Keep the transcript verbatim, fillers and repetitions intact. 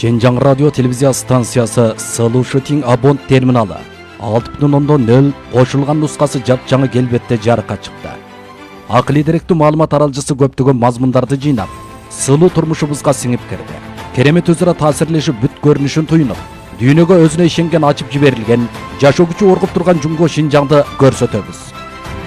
Шенжаң радио телевизия станциясы Сылушытың абонт терминалы алты бүтүн ондон нөл кошулган нускасы жапжаңы келбетте жарыкка чыкты. Акылий деректүү маалымат аралжысы көптөгөн мазмундарды жыйнап, сылуу турмушубузга сиңип кирди. Керемет өзара таасирлешип бүт көрүнүшүн туйнуп, дүйнөгө өзүнө ишенген ачып жиберилген, жашоо күчү оргуп турган Жумго Шинжаңды көрсөтөбүз.